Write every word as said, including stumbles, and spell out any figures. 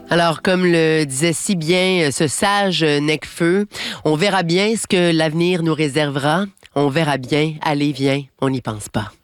Alors, comme le disait si bien ce sage Necfeu, on verra bien ce que l'avenir nous réservera. On verra bien, allez, viens, on n'y pense pas.